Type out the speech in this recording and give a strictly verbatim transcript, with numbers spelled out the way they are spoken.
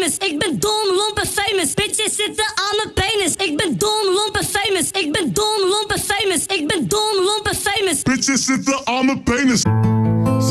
famous. Ik ben dom, lomp en famous. Bitches zitten aan mijn penis. Ik ben dom, lomp en famous. Ik ben dom, lomp en famous. Ik ben dom, lomp en famous. Bitches zitten aan mijn penis.